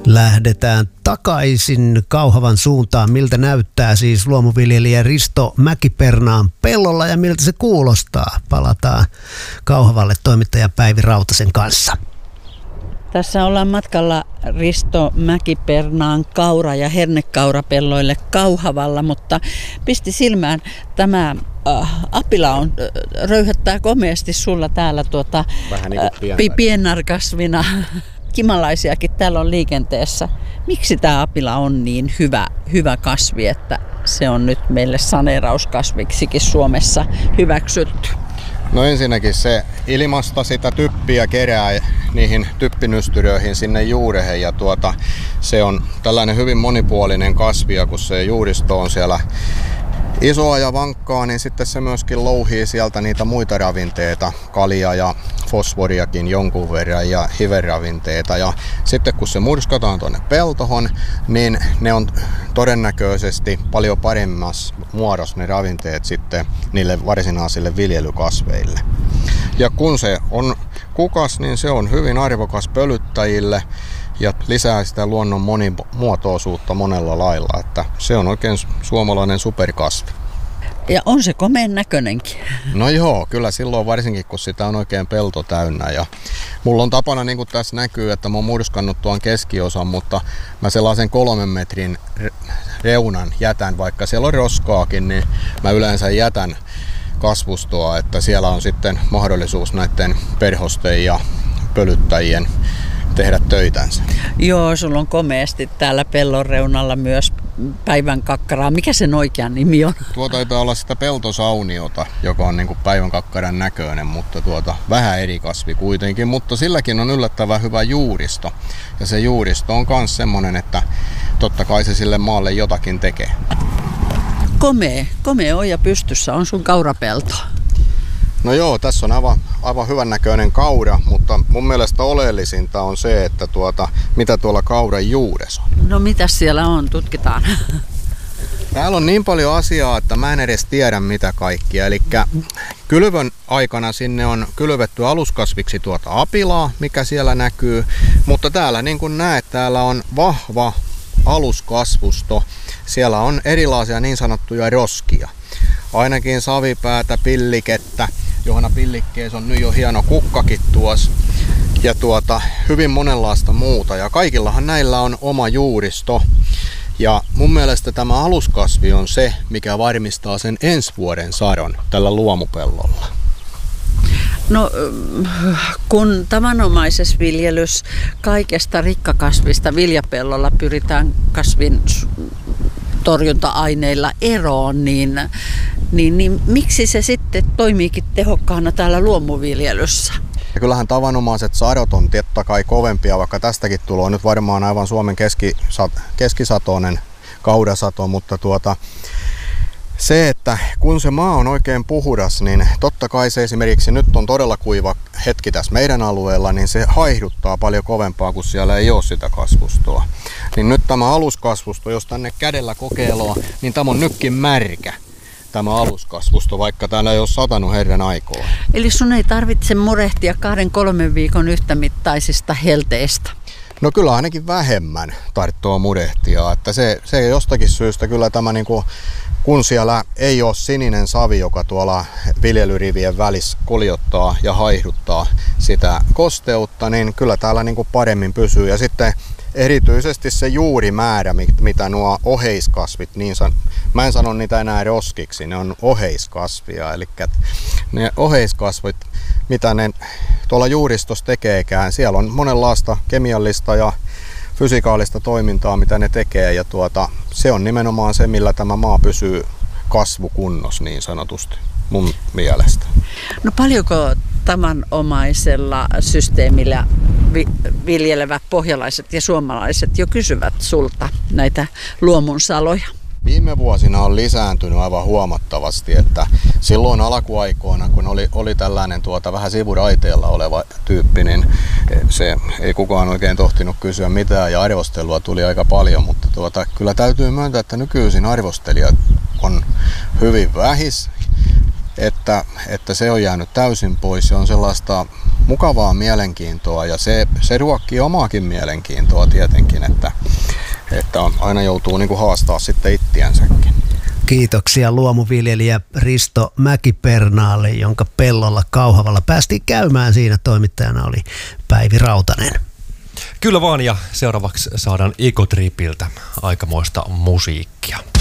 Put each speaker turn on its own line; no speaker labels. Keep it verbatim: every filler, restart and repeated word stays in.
Lähdetään takaisin Kauhavan suuntaan. Miltä näyttää siis luomuviljelijä Risto Mäki-Pernaan pellolla ja miltä se kuulostaa? Palataan Kauhavalle toimittaja Päivi Rautasen kanssa.
Tässä ollaan matkalla Risto Mäki-Pernaan kaura- ja hernekaurapelloille Kauhavalla, mutta pisti silmään tämä äh, apila on, äh, röyhättää komeasti sulla täällä tuota,
vähän niin kuin
äh, piennarkasvina. Kimalaisiakin täällä on liikenteessä. Miksi tämä apila on niin hyvä, hyvä kasvi, että se on nyt meille saneerauskasviksikin Suomessa hyväksytty?
No ensinnäkin se ilmasta sitä typpiä kerää niihin typpinystyröihin sinne juurehen ja tuota, se on tällainen hyvin monipuolinen kasvi ja kun se juuristo on siellä isoa ja vankkaa, niin sitten se myöskin louhii sieltä niitä muita ravinteita, kalia ja fosforiakin jonkun verran ja hiveravinteita. Ja sitten kun se murskataan tuonne peltohon, niin ne on todennäköisesti paljon paremmassa muodossa ne ravinteet sitten niille varsinaisille viljelykasveille. Ja kun se on kukas, niin se on hyvin arvokas pölyttäjille ja lisää sitä luonnon monimuotoisuutta monella lailla, että se on oikein suomalainen superkasvi.
Ja on se komeen näköinenkin.
No joo, kyllä silloin varsinkin, kun sitä on oikein pelto täynnä. Ja mulla on tapana, niin kuin tässä näkyy, että mä oon murskannut tuon keskiosan, mutta mä sellaisen kolmen metrin reunan jätän, vaikka siellä on roskaakin, niin mä yleensä jätän kasvustoa, että siellä on sitten mahdollisuus näiden perhosten ja pölyttäjien tehdä töitänsä.
Joo, sulla on komeasti täällä pellon reunalla myös päivän kakkaraa. Mikä sen oikea nimi on?
Tuo taitaa olla sitä peltosauniota, joka on niin kuin päivän kakkaran näköinen, mutta tuota, vähän eri kasvi kuitenkin. Mutta silläkin on yllättävän hyvä juuristo. Ja se juuristo on myös semmoinen, että totta kai se sille maalle jotakin tekee.
Komea, komea oja pystyssä on sun kaurapelto.
No joo, tässä on aivan, aivan hyvän näköinen kaura, mutta mun mielestä oleellisinta on se, että tuota, mitä tuolla kauran juuressa on.
No mitäs siellä on? Tutkitaan.
Täällä on niin paljon asiaa, että mä en edes tiedä mitä kaikkia. Eli kylvön aikana sinne on kylvetty aluskasviksi tuota apilaa, mikä siellä näkyy. Mutta täällä niin kuin näet, täällä on vahva aluskasvusto. Siellä on erilaisia niin sanottuja roskia. Ainakin savipäätä, pillikettä, johon pillikkeessä on nyt jo hieno kukkakin tuossa. Ja tuota, hyvin monenlaista muuta. Ja kaikillahan näillä on oma juuristo. Ja mun mielestä tämä aluskasvi on se, mikä varmistaa sen ensi vuoden sadon tällä luomupellolla.
No kun tavanomaisessa viljelys kaikesta rikkakasvista viljapellolla pyritään kasvin torjunta-aineilla eroon, niin, niin, niin miksi se sitten toimiikin tehokkaana täällä luomuviljelyssä?
Ja kyllähän tavanomaiset sadot on totta kai kovempia, vaikka tästäkin tulee nyt varmaan aivan Suomen keskisat, keskisatoinen kaudasato, mutta tuota, se, että kun se maa on oikein puhdas, niin totta kai se esimerkiksi nyt on todella kuiva hetki tässä meidän alueella, niin se haihduttaa paljon kovempaa, kun siellä ei ole sitä kasvustoa. Niin nyt tämä aluskasvusto, jos tänne kädellä kokeillaan, niin tämä on nytkin märkä, tämä aluskasvusto, vaikka täällä ei ole satanut herran aikaa.
Eli sun ei tarvitse murehtia kahden kolmen viikon yhtämittaisista helteistä?
No kyllä ainakin vähemmän tarvitsee murehtia, että se, se jostakin syystä kyllä tämä niinku, kun siellä ei ole sininen savi, joka tuolla viljelyrivien välissä koljottaa ja haihduttaa sitä kosteutta, niin kyllä täällä niinku paremmin pysyy. Ja sitten erityisesti se juurimäärä, mitä nuo oheiskasvit, niin san, mä en sano niitä enää roskiksi, ne on oheiskasvia, eli ne oheiskasvit, mitä ne tuolla juuristossa tekeekään, siellä on monenlaista kemiallista ja fysikaalista toimintaa, mitä ne tekee, ja tuota, se on nimenomaan se, millä tämä maa pysyy kasvukunnossa niin sanotusti, mun mielestä.
No paljonko tavanomaisella systeemillä vi- viljelevät pohjalaiset ja suomalaiset jo kysyvät sulta näitä luomunsaloja?
Viime vuosina on lisääntynyt aivan huomattavasti, että silloin alkuaikoina, kun oli, oli tällainen tuota, vähän sivuraiteella oleva tyyppi, niin se ei kukaan oikein tohtinut kysyä mitään ja arvostelua tuli aika paljon, mutta tuota, kyllä täytyy myöntää, että nykyisin arvostelijat on hyvin vähis. että, että se on jäänyt täysin pois. Se on sellaista mukavaa mielenkiintoa ja se, se ruokkii omaakin mielenkiintoa tietenkin, että, että aina joutuu niin kuin haastaa sitten ittiänsäkin.
Kiitoksia luomuviljelijä Risto Mäki-Pernaalle, jonka pellolla Kauhavalla päästiin käymään. Siinä toimittajana oli Päivi Rautanen.
Kyllä vaan, ja seuraavaksi saadaan Ecotripiltä aikamoista musiikkia.